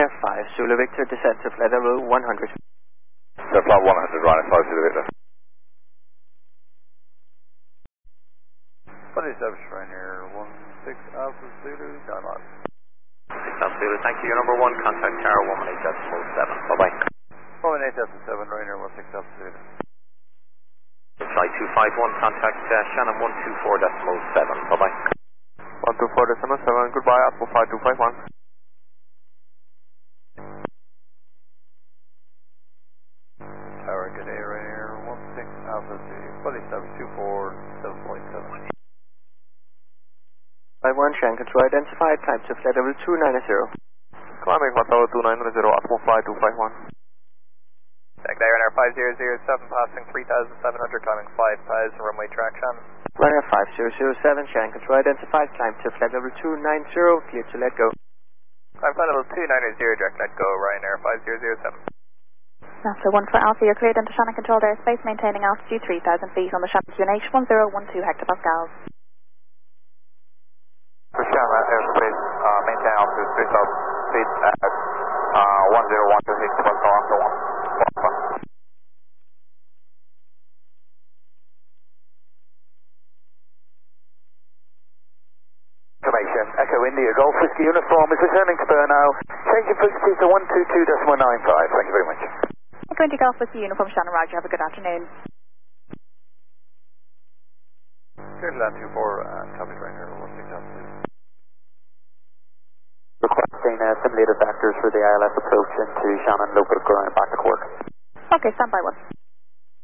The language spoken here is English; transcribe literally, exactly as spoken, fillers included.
Ryanair five, Zulu Victor, descent to flight level one hundred. So flight one hundred, Ryanair five, Zulu Victor. twenty-seven, Ryanair one six Alpha Zulu, down line. six Alpha Zulu, thank you. Your number one, contact tower one one eight decimal seven. Bye-bye. one one eight decimal seven, Ryanair one six Alpha Zulu. Flight two five one, contact uh, Shannon one two four decimal seven. Bye-bye. one two four decimal seven, goodbye, Alpha five two five one. Tower, good day, Ryanair one six Alpha Zulu, twenty-seven two four seven point seven. five one, Shannon control identified, climb to flight level two nine zero. Climbing one tower two nine zero, Atmo five two five one. Tag day, Ryanair five zero zero seven, passing three thousand seven hundred, climbing five thousand, runway traction. Ryanair five zero zero seven, Shannon control identified, climb to flight level two nine zero, clear to let go. Climb flight level two nine zero, direct let go, Ryanair five zero zero seven. Alpha one for Alpha, you're cleared into Shannon controlled airspace, maintaining altitude three thousand feet on the Shannon Q N H one zero one two hectopascals. For Shannon airspace, uh, maintain altitude three thousand feet at uh, one zero one two hectopascal after one. Information, Echo India, Golf Whiskey Uniform is returning to Burnau, changing frequency to one two two decimal nine five, thank you very much. Echo India, Golf Whiskey Uniform, Shannon Roger, have a good afternoon. Clear to land two four and copy Ryanair one six Alpha Zulu. Requesting uh, simulated vectors for the I L S approach into Shannon, local ground, back to Cork. Okay, stand by one.